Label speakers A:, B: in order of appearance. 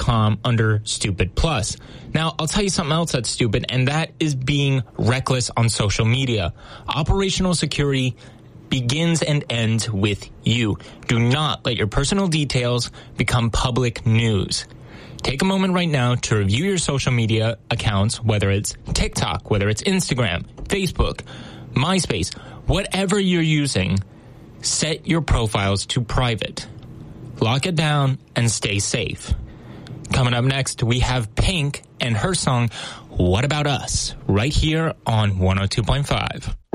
A: facebook.com under Stupid Plus. Now, I'll tell you something else that's stupid, and that is being reckless on social media. Operational security begins and ends with you. Do not let your personal details become public news. Take a moment right now to review your social media accounts, whether it's TikTok, whether it's Instagram, Facebook, MySpace, whatever you're using. Set your profiles to private. Lock it down and stay safe. Coming up next, we have Pink and her song, What About Us, right here on 102.5.